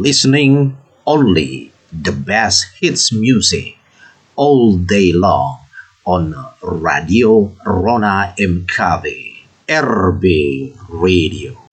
listening only the best hits music all day long on Radio Rona MKB RB Radio.